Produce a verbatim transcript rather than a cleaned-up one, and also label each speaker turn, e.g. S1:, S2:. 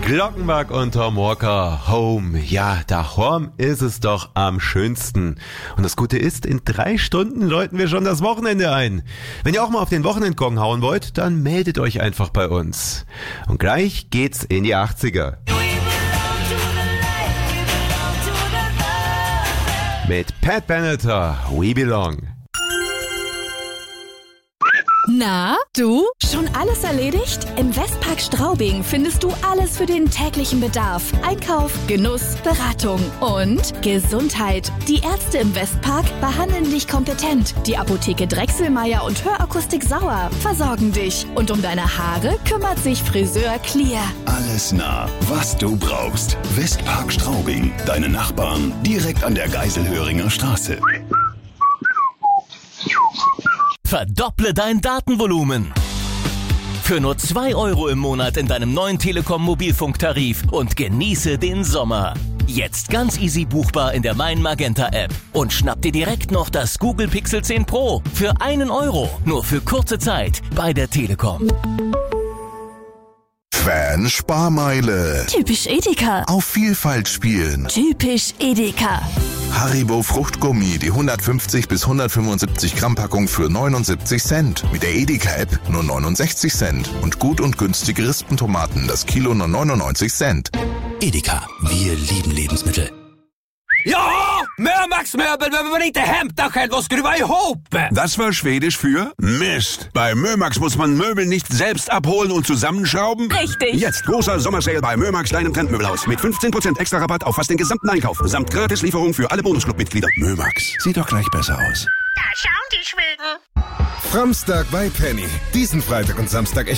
S1: Glockenbach und Tom Walker, Home. Ja, daheim ist es doch am schönsten. Und das Gute ist, in drei Stunden läuten wir schon das Wochenende ein. Wenn ihr auch mal auf den Wochenendgong hauen wollt, dann meldet euch einfach bei uns. Und gleich geht's in die achtziger. Mit Pat Benatar, We Belong.
S2: Na, du? Schon alles erledigt? Im Westpark Straubing findest du alles für den täglichen Bedarf. Einkauf, Genuss, Beratung und Gesundheit. Die Ärzte im Westpark behandeln dich kompetent. Die Apotheke Drechselmeier und Hörakustik Sauer versorgen dich. Und um deine Haare kümmert sich Friseur Clear.
S3: Alles nah, was du brauchst. Westpark Straubing. Deine Nachbarn direkt an der Geiselhöringer Straße.
S4: Verdopple dein Datenvolumen. Für nur zwei Euro im Monat in deinem neuen Telekom-Mobilfunktarif und genieße den Sommer. Jetzt ganz easy buchbar in der Mein Magenta App. Und schnapp dir direkt noch das Google Pixel zehn Pro für einen Euro. Nur für kurze Zeit bei der Telekom.
S5: Fan-Sparmeile.
S2: Typisch Edeka.
S5: Auf Vielfalt spielen.
S2: Typisch Edeka.
S5: Haribo Fruchtgummi, die hundertfünfzig bis hundertfünfundsiebzig Gramm Packung für neunundsiebzig Cent. Mit der Edeka-App nur neunundsechzig Cent. Und gut und günstige Rispentomaten, das Kilo nur neunundneunzig Cent.
S6: Edeka, wir lieben Lebensmittel.
S7: Ja, Mörmax Möbel, wenn man inte hämta själv och skruva ihop.
S8: Das war Schwedisch für Mist. Bei Mörmax muss man Möbel nicht selbst abholen und zusammenschrauben.
S2: Richtig.
S8: Jetzt großer Sommersale bei Mörmax, deinem Trendmöbelhaus. Mit fünfzehn Prozent extra Rabatt auf fast den gesamten Einkauf. Samt Gratislieferung für alle Bonusclub-Mitglieder.
S5: Mörmax, sieht doch gleich besser aus.
S9: Da schauen die Schweden.
S10: Framstag bei Penny. Diesen Freitag und Samstag